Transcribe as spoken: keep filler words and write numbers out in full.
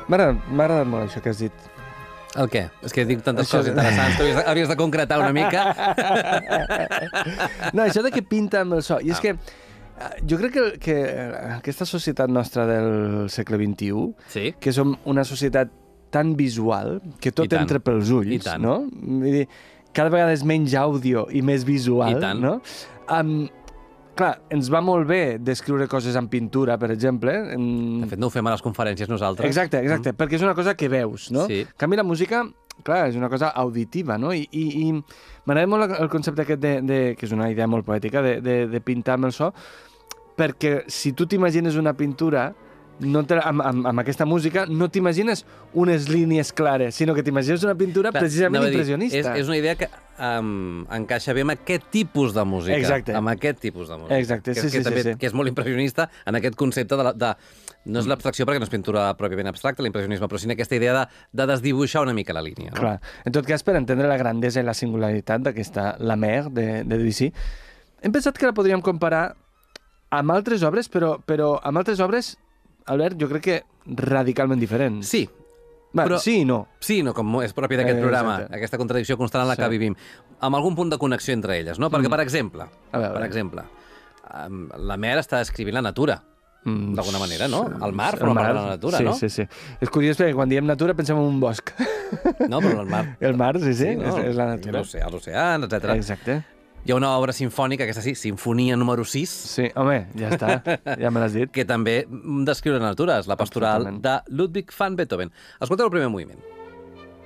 M'ha agradat molt això que has dit. El què? És que dic tantes Això- coses interessants que hauries de, hauries de concretar una mica. No, això de que pinta amb el so. I és que eh, jo crec que, que aquesta societat nostra del segle vint-i-u, Sí. que som una societat tan visual, que tot I tant. entra pels ulls, I tant. no? Vull dir, cada vegada és menys àudio i més visual, I tant. no? Um, clar, ens va molt bé descriure coses en pintura, per exemple. En... De fet, no ho fem a les conferències nosaltres. Exacte, exacte, mm. perquè és una cosa que veus, no? Sí. En canvi, la música, clar, és una cosa auditiva, no? I, i, i m'agrada molt el concepte aquest de, de, que és una idea molt poètica, de, de, de pintar amb el so, perquè si tu t'imagines una pintura, no te, amb, amb, amb aquesta música, no t'imagines unes línies clares, sinó que t'imagines una pintura Clar, precisament anava a dir, impressionista. És, és una idea que um, encaixa bé amb aquest tipus de música. Exacte. Amb aquest tipus de música. Exacte, que, sí, que sí, també, sí, sí. Que és molt impressionista en aquest concepte de... La, de no és l'abstracció perquè no és pintura pròpiament abstracta, l'impressionisme, però sí aquesta idea de, de desdibuixar una mica la línia. No? Clar. En tot cas, per entendre la grandesa i la singularitat d'aquesta La Mer de, de Debussy, hem pensat que la podríem comparar amb altres obres, però, però amb altres obres, Albert, jo crec que radicalment diferents. Sí, Va, però- sí i no. Sí, no, com és propi d'aquest Eh, programa, exacte. aquesta contradicció constant en la Sí. que vivim, amb algun punt de connexió entre elles, no? Perquè, Mm. per exemple, A veure. per exemple, um, la Mer està descrivint la natura, Mm, d'alguna manera, no? El mar el forma mar, part de la natura, sí, no? Sí, sí, És curiós perquè quan diem natura pensem en un bosc. No, però el mar... El mar, sí, sí, no? és, és la natura. L'oceà, l'oceà, etcètera. Exacte. Hi ha una obra sinfònica, aquesta sí, Sinfonia número sis, Sí, home, ja està, ja me l'has dit. que també descriu la natura, és la pastoral Absolutament. de Ludwig van Beethoven. Escolteu el primer moviment.